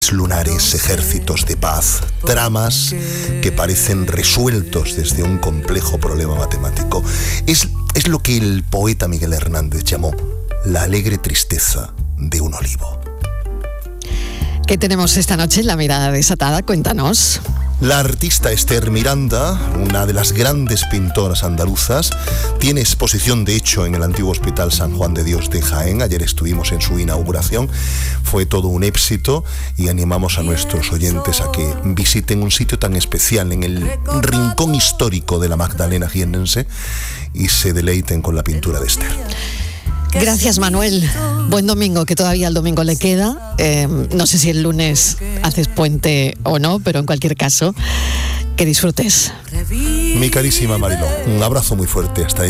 lunares, ejércitos de paz, tramas que parecen resueltos desde un complejo problema matemático. Es lo que el poeta Miguel Hernández llamó la alegre tristeza de un olivo. ¿Qué tenemos esta noche en La Mirada Desatada? Cuéntanos. La artista Esther Miranda, una de las grandes pintoras andaluzas, tiene exposición de hecho en el antiguo Hospital San Juan de Dios de Jaén. Ayer estuvimos en su inauguración, fue todo un éxito y animamos a nuestros oyentes a que visiten un sitio tan especial en el rincón histórico de la Magdalena jiennense y se deleiten con la pintura de Esther. Gracias, Manuel. Buen domingo, que todavía el domingo le queda. No sé si el lunes haces puente o no, pero en cualquier caso, que disfrutes. Mi carísima Mariló, un abrazo muy fuerte. Hasta